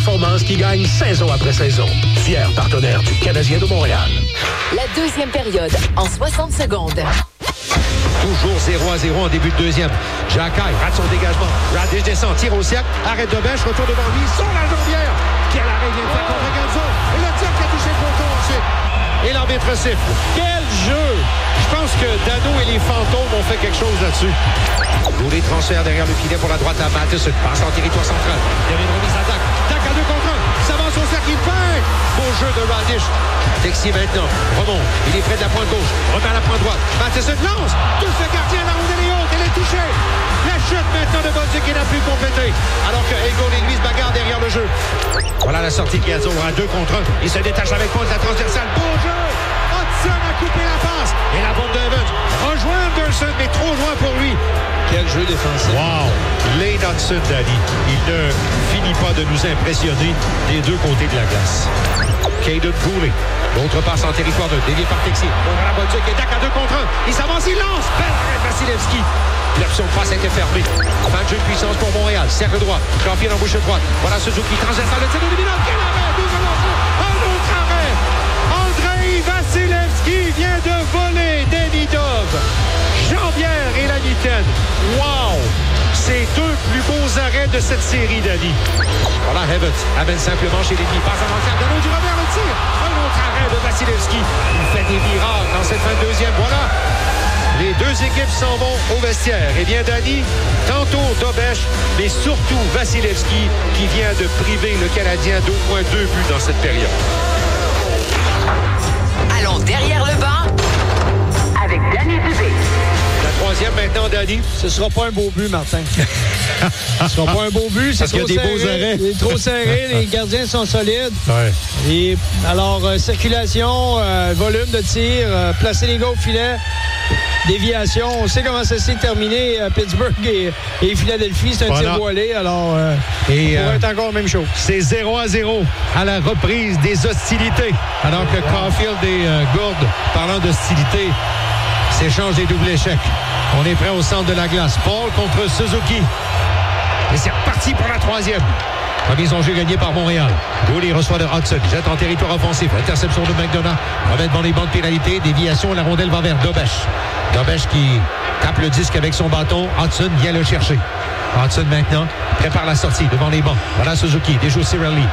performance qui gagne saison après saison. Fier partenaire du Canadien de Montréal. La deuxième période, en 60 secondes. Toujours 0-0 en début de deuxième. Jacquet rate son dégagement. Radish descend, tire au cercle, arrête de bêche, retour devant lui, sur la jambière. Quel arrêt vient de faire contre Gazzo. Et le tir qui a touché le poteau ensuite. Et l'arbitre siffle. Quel jeu! Je pense que Dano et les fantômes ont fait quelque chose là-dessus. Goulet transfert derrière le filet pour la droite à Matheson. Passe en territoire central. Il y avait une remise à Dak. Dak à 2 contre 1. S'avance au cercle, il fait. Beau jeu de Radish. Texier maintenant. Remonte. Il est près de la pointe gauche. Remet à la pointe droite. Matheson lance. Touche le gardien. La rondelle est haute. Elle est touchée. La chute maintenant de Bolduc qui n'a plus complété. Alors que Egon et lui se bagarrent derrière le jeu. Voilà la sortie de Gazzo à 2 contre 1. Il se détache avec pointe de la transversale. Beau jeu. Hudson a coupé la passe. Et la bombe de Evans rejoint Anderson, mais trop loin pour lui. Quel jeu défensif. Wow. Lane Hudson, Danny. Il ne finit pas de nous impressionner des deux côtés de la glace. Caden Goulet. L'autre passe en territoire de dévié par Texier. On va la Bolduc et Dak à 2 contre 1. Il s'avance, il lance. Belle arrêt Vasilevski. L'option de passe était fermée. Fin de jeu de puissance pour Montréal. Cercle droit. Caulfield en bouche droite. Voilà Suzuki. Transversal. Le tir de Lévinov. Quel arrêt. 12 à l'entrée. Un autre arrêt. Andrei Vasilevski vient de voler Davidov. Jambière et la mitaine. Wow! C'est deux plus beaux arrêts de cette série, Danny. Voilà, Evans amène simplement chez l'ennemi. Passe en entière. Dano du revers, le tir. Un autre arrêt de Vasilevski. Il fait des miracles dans cette fin de deuxième. Voilà. Les deux équipes s'en vont au vestiaire. Eh bien, Danny, tantôt Dobèche, mais surtout Vasilevski qui vient de priver le Canadien d'au moins 2 buts dans cette période. Allons derrière le banc avec Danny Dubé. La troisième maintenant, Danny. Ce sera pas un beau but, Martin. Ce sera pas un beau but. Parce qu'il y a des beaux arrêts. Il est trop serré. Les gardiens sont solides. Ouais. Et alors, circulation, volume de tir, placer les gars au filet, déviation. On sait comment ça s'est terminé à Pittsburgh et Philadelphie. C'est un tir voilé. Alors, ça pourrait être encore la même chose. C'est 0-0 à la reprise des hostilités. Alors que Caulfield et Gourde, parlant d'hostilité, s'échangent des doubles échecs. On est prêt au centre de la glace. Paul contre Suzuki. Et c'est reparti pour la troisième. Remise en jeu gagnée par Montréal. Goulet reçoit de Hudson. Jette en territoire offensif. Interception de McDonough. Remet devant les bancs de pénalité. Déviation. La rondelle va vers Dobèche. Dobèche qui tape le disque avec son bâton. Hudson vient le chercher. Hudson maintenant prépare la sortie devant les bancs. Voilà Suzuki. Déjoue Cirelli.